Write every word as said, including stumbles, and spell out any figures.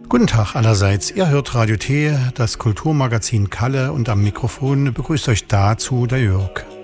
Guten Tag allerseits, ihr hört Radio T, das Kulturmagazin Kalle und am Mikrofon begrüßt euch dazu der Jörg.